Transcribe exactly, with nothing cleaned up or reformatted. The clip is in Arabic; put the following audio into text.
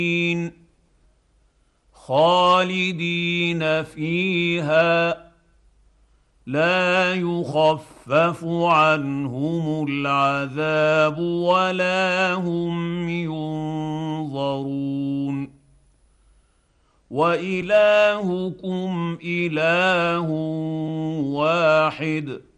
خالدين فيها لا يخفف عنهم العذاب ولا هم ينظرون والهكم اله واحد